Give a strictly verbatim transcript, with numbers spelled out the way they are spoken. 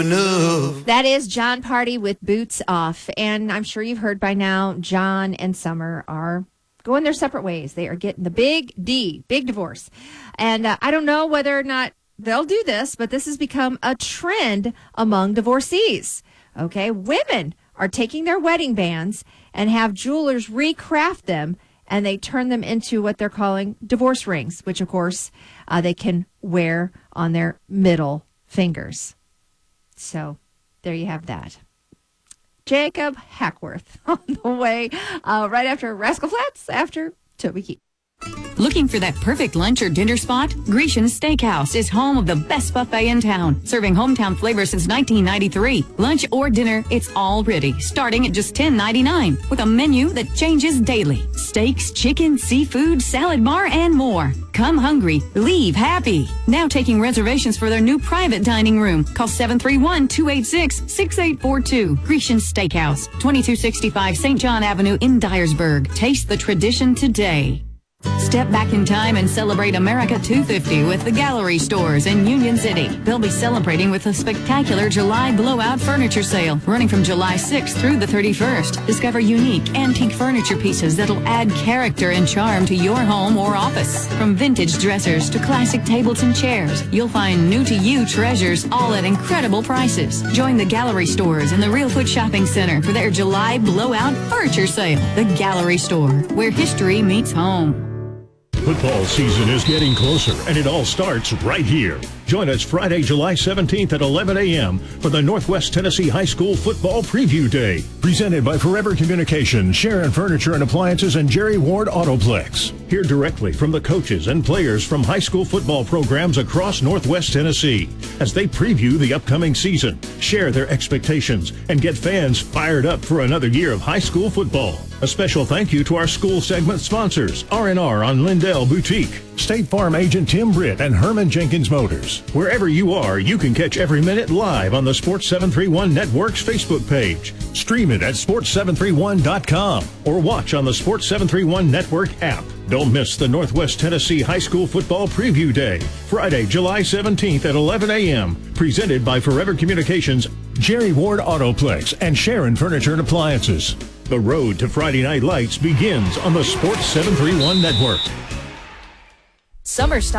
That is John Party with Boots Off. And I'm sure you've heard by now, John and Summer are going their separate ways. They are getting the big D, big divorce. And uh, I don't know whether or not they'll do this, but this has become a trend among divorcees. Okay, women are taking their wedding bands and have jewelers recraft them, and they turn them into what they're calling divorce rings, which, of course, uh, they can wear on their middle fingers. So there you have that. Jacob Hackworth on the way uh, right after Rascal Flatts, after Toby Keith. Looking for that perfect lunch or dinner spot? Grecian's Steakhouse is home of the best buffet in town, serving hometown flavor since nineteen ninety-three. Lunch or dinner, it's all ready, starting at just ten ninety-nine, with a menu that changes daily. Steaks, chicken, seafood, salad bar, and more. Come hungry, leave happy. Now taking reservations for their new private dining room. Call seven three one, two eight six, six eight four two. Grecian's Steakhouse, twenty-two sixty-five Saint John Avenue in Dyersburg. Taste the tradition today. Step back in time and celebrate America two fifty with the Gallery Stores in Union City. They'll be celebrating with a spectacular July blowout furniture sale running from July sixth through the thirty-first. Discover unique antique furniture pieces that'll add character and charm to your home or office. From vintage dressers to classic tables and chairs, you'll find new-to-you treasures all at incredible prices. Join the Gallery Stores in the Real Foot Shopping Center for their July blowout furniture sale. The Gallery Store, where history meets home. Football season is getting closer, and it all starts right here. Join us Friday, July seventeenth at eleven a.m. for the Northwest Tennessee High School Football Preview Day. Presented by Forever Communications, Sharon Furniture and Appliances, and Jerry Ward Autoplex. Hear directly from the coaches and players from high school football programs across Northwest Tennessee as they preview the upcoming season, share their expectations, and get fans fired up for another year of high school football. A special thank you to our school segment sponsors, R and R on Lindell Boutique, State Farm agent Tim Britt, and Herman Jenkins Motors. Wherever you are, you can catch every minute live on the Sports seven thirty-one Network's Facebook page. Stream it at sports seven thirty-one dot com or watch on the Sports seven thirty-one Network app. Don't miss the Northwest Tennessee High School Football Preview Day, Friday, July seventeenth at eleven a.m., presented by Forever Communications, Jerry Ward Autoplex, and Sharon Furniture and Appliances. The road to Friday Night Lights begins on the Sports seven thirty-one Network. Summer stop.